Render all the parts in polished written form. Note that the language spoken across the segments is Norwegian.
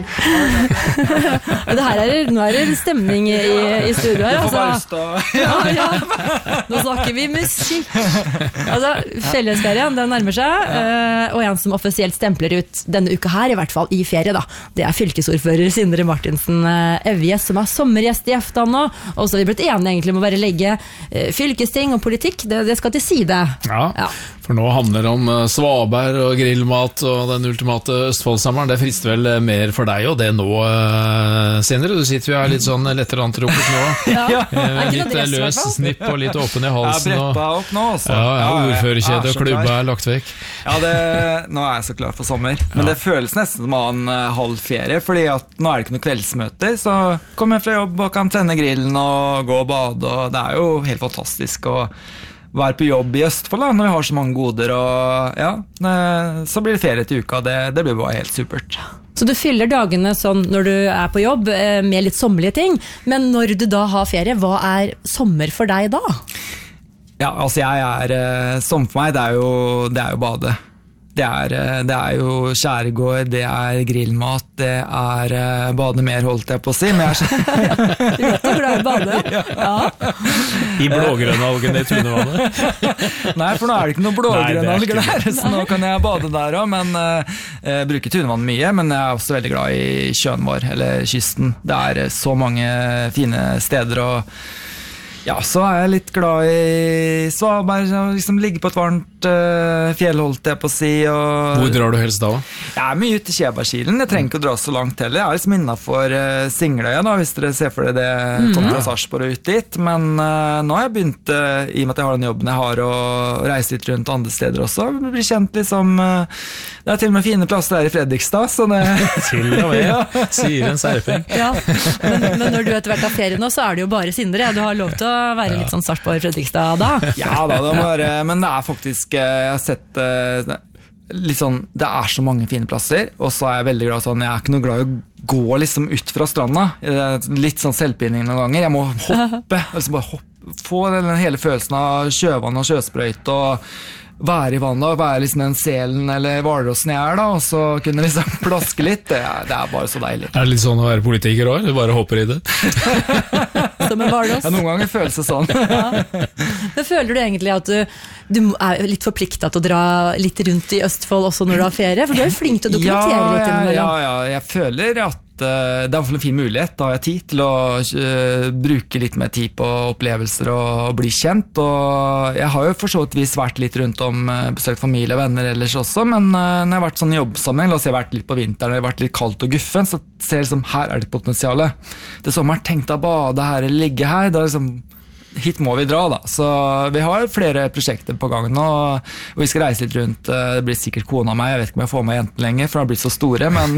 Det her nå det stemning i studio her, altså. Ja. Nå snakker vi musikk. Altså, fellesferien, den nærmer seg, og en som offisielt stempler ut denne uka her, i hvert fall i ferie da, det fylkesordfører Sindre Martinsen Evjes, som sommergjest i Eftan nå, og så har vi blitt enige egentlig om å bare legge fylkesting og politikk, det skal til side. Ja. For nå handler det om svaberg og grillmat og den ultimate Østfoldsommeren. Det frister vel mer for deg og det nå, Sindre? Du sitter jo her litt sånn lettere antrukket nå. Litt løs snipp og litt åpen i halsen. Jeg bretta opp nå også. Ordførerkjede og klubba lagt vekk. Ja, nå jeg så klar for sommer. Men det føles nesten som å ha en halv ferie, fordi at nå det ikke noen kveldsmøter, så kommer jeg fra jobb og kan tenne grillen og gå og bade, og det jo helt fantastisk å være på jobb i Østfold da, når vi har så mange goder, og så blir det ferie til uka, det blir bare helt supert. Så du fyller dagene sånn når du på jobb med litt sommerlige ting, men når du da har ferie, hva sommer for deg da? Ja, altså sommer for meg, det jo bade. Det jo skjærgård, det grillmat, det bade mer, holdt jeg på å si. Men Du vet du glad i bade? Ja. I blågrønne algene i Tunevannet? Nei, for nå det ikke noe blågrønne alger der, så nå kan jeg bade der også, men bruker Tunevann mye, men jeg også veldig glad i sjøen vår, eller kysten. Det så mange fine steder, og ja, så jeg litt glad i svaberg, liksom ligge på et varmt fjell, holdt jeg på å si. Hvor drar du helst da? Jeg mye ute i Kjeberkilen, jeg trenger ikke å dra så langt heller. Jeg liksom innenfor Singløya da, hvis dere ser for dere det, kontra Sarpsborg og ut dit. Men nå har jeg begynt, i og med at jeg har den jobben jeg har, å reise litt rundt andre steder også. Det blir kjent liksom, det til og med fine plasser der i Fredrikstad, så det... Til og med, sier en serping. Ja, men når du etter hvert har ferie nå, så det jo bare Sindre. Du har lov til å være litt sånn Sarpsborg Fredrikstad da? Ja da, men det faktisk, jeg har sett litt sånn, det så mange fine plasser, og så jeg veldig glad sånn, jeg ikke noe glad i å gå liksom ut fra stranda, litt sånn selvpinning noen ganger, jeg må hoppe, altså bare hoppe, få den hele følelsen av sjøvann og sjøsprøyt og være i vannet og være liksom den selen eller hvalrossen jeg da, og så kunne liksom plaske litt, det bare så deilig. Det litt sånn å være politiker også, du bare hopper i det? Som en hvalross? Ja, noen ganger føles det sånn. Men føler du egentlig at du litt forpliktet til å dra litt rundt i Østfold også når du har ferie? For du jo flink til å dokumentere litt innimellom. Ja, jeg føler at det i hvert fall en fin mulighet, da har jeg tid til å bruke litt mer tid på opplevelser og bli kjent, og jeg har jo for så vidt vært litt rundt om, besøkt familie og venner ellers også, men når jeg har vært sånn i jobbsammenheng, la oss si jeg har vært litt på vinteren, og det har vært litt kaldt og guffen, så ser jeg liksom, her det potensiale. Det sommeren tenkte jeg bade her eller ligge her, da liksom hit må vi dra da, så vi har flere prosjekter på gang nå, og vi skal reise litt rundt, det blir sikkert kona meg, jeg vet ikke om jeg får med jenten lenger, for hun har blitt så store, men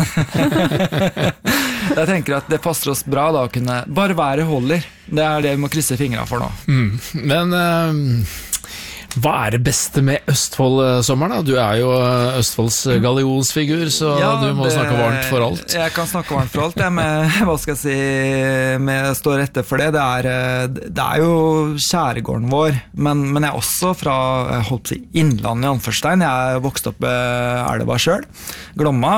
jeg tenker at det passer oss bra da, å kunne bare være holder, det det vi må krysse fingrene for nå. Men hva det beste med Østfold-sommeren da? Du jo Østfolds gallionsfigur, så ja, du må snakke varmt for alt. Jeg kan snakke varmt for alt, med, hva skal jeg si, med stå rette for det. Det jo skjærgården vår, men jeg også fra innlandet i Anførstein. Jeg vokste opp elva selv, Glomma,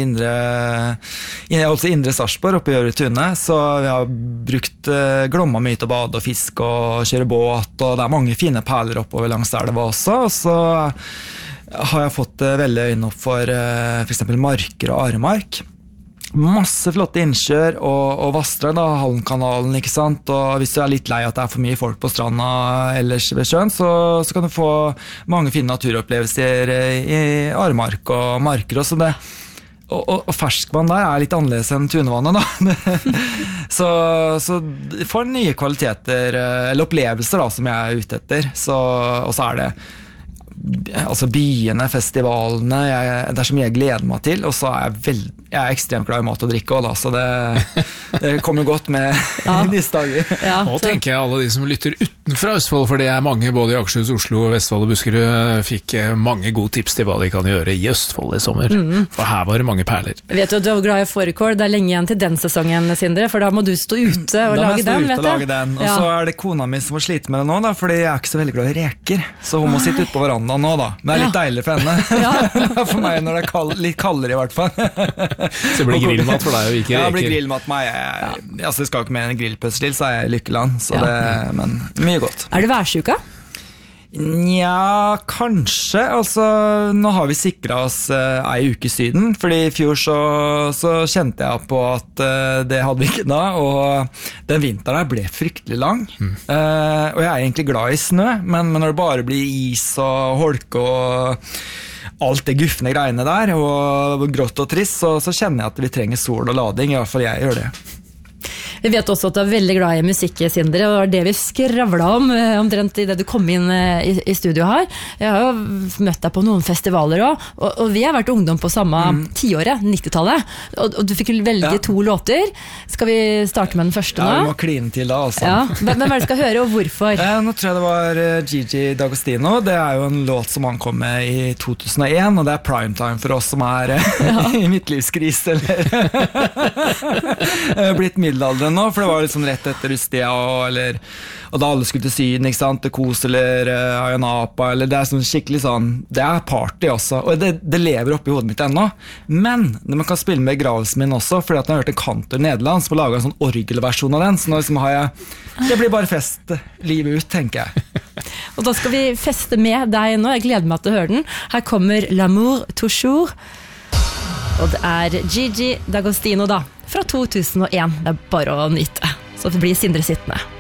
indre Sarpsborg, oppe i Øretune, så vi har brukt Glomma mye til å bade og fisk og kjøre båt, og det mange fine perler oppover langs der det var også, og så har jeg fått veldig øynene opp for for eksempel Marker og Aremark. Masse flotte innsjør og vassdrag da, Hallenkanalen, ikke sant, og hvis du litt lei at det for mye folk på stranda ellers ved sjøen, så kan du få mange fine naturopplevelser i Aremark og Marker også, det og ferskvann der litt annerledes enn Tunevannet da. så for nye kvaliteter eller opplevelser da, som jeg ute etter, og så det altså byene, festivalene, det så mye jeg gleder meg til, og så jeg ekstremt glad i mat og drikke også, da, så det kommer godt med disse dager. Ja, og tenker jeg alle de som lytter utenfra Østfold, for det mange både i Akershus, Oslo, Vestfold og Buskerud fikk mange gode tips til hva de kan gjøre i Østfold i sommer, for her var det mange perler. Vet du er glad i fårikål, det lenge igjen til den sesongen, Sindre, for da må du stå ute og lage den, vet du? Og så det kona mi som må slite med det nå, da, fordi jeg ikke så veldig glad i reker, så hun må sitte ute på veranda mandag nå da, men det litt deilig for henne. For meg når det litt kaldere i hvert fall. Så det blir grillmat for deg og ikke reker? Ja, det blir grillmat for meg. Altså, jeg skal ikke med en grillpøs til, så er jeg i Lykkeland, så men mye godt. Er det værsjuka? Nja, kanskje. Altså, nå har vi sikret oss en uke i Syden, fordi i fjor så kjente jeg på at det hadde vi ikke da, og den vinteren her ble fryktelig lang. Og jeg er egentlig glad i snø, men når det bare blir is og holke og alt det guffende greiene der, og grått og trist, så kjenner jeg at vi trenger sol og lading, i hvert fall jeg gjør det. Vi vet også at du er veldig glad i musikk, Sindre, og det var det vi skravlet om omtrent i det du kom inn i studio her. Jeg har jo møtt deg på noen festivaler også, og vi har vært ungdom på samme tiåret, 90-tallet, og du fikk velge 2 låter. Skal vi starte med den første nå? Ja, vi må kline til da, altså. Ja. Hvem er det skal høre, og hvorfor? Nå tror jeg det var Gigi D'Agostino. Det er jo en låt som han kom med i 2001, og det er primetime for oss som er i midtlivskris, eller blitt middelalderen nå, for det var liksom rett etter Ustia og da alle skulle til Syden, ikke sant, til Kos eller Ayanapa, eller det er sånn skikkelig sånn, det er party også, og det lever oppe i hodet mitt ennå, men man kan spille med gravelsen min også, fordi at jeg har hørt en kantor Nederland som har laget en sånn orgelversjon av den, så nå liksom har det blir bare fest livet ut, tenker jeg. Og da skal vi feste med deg nå, jeg gleder meg til å høre den. Her kommer L'amour toujours, og det er Gigi D'Agostino da, fra 2001. Det er bare å nyte. Så det blir Sindre sittende.